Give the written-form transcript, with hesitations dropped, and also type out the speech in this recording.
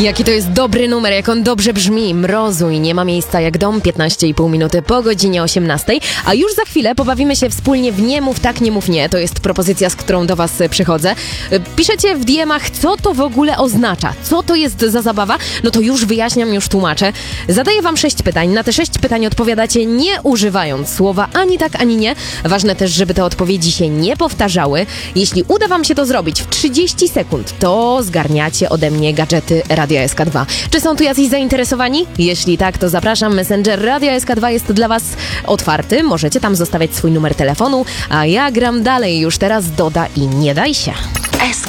Jaki to jest dobry numer, jak on dobrze brzmi. Mrozu i nie ma miejsca jak dom, 15,5 minuty po godzinie 18. A już za chwilę pobawimy się wspólnie w Nie mów tak, nie mów nie. To jest propozycja, z którą do was przychodzę. Piszecie w DM-ach, co to w ogóle oznacza. Co to jest za zabawa? No to już wyjaśniam, już tłumaczę. Zadaję wam 6 pytań. Na te 6 pytań odpowiadacie nie używając słowa ani tak, ani nie. Ważne też, żeby te odpowiedzi się nie powtarzały. Jeśli uda wam się to zrobić w 30 sekund, to zgarniacie ode mnie gadżety Radia SK2. Czy są tu jacyś zainteresowani? Jeśli tak, to zapraszam. Messenger Radia SK2 jest dla was otwarty. Możecie tam zostawiać swój numer telefonu, a ja gram dalej. Już teraz doda i nie daj się. SK.